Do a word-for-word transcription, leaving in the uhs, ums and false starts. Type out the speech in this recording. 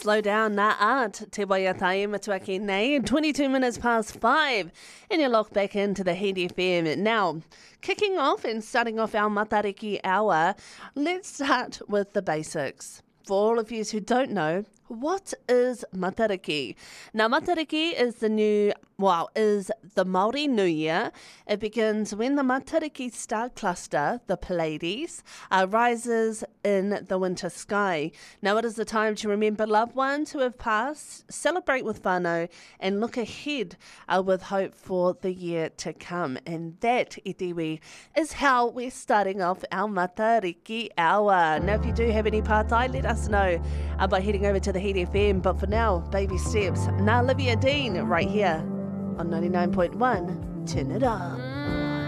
slow down, nā art, te waiatai matuaki nei, twenty-two minutes past five, and you're locked back into the Heat F M. Now, kicking off and starting off our Matariki hour, let's start with the basics. For all of you who don't know, what is Matariki? Now, Matariki is the new, well, is the Māori New Year. It begins when the Matariki star cluster, the Pleiades, uh, rises in the winter sky. Now, it is the time to remember loved ones who have passed, celebrate with whānau, and look ahead uh, with hope for the year to come. And that, Itiwi, is how we're starting off our Matariki hour. Now, if you do have any pātai, let us know uh, by heading over to the Heat F M. But for now, baby steps. Nā Olivia Dean right here on ninety-nine point one. Turn it up.